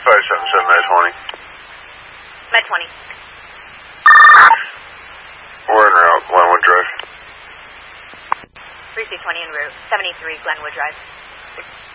577 Med 20. Med 20. We're en route, Glenwood Drive. 3C20 en route, 73 Glenwood Drive.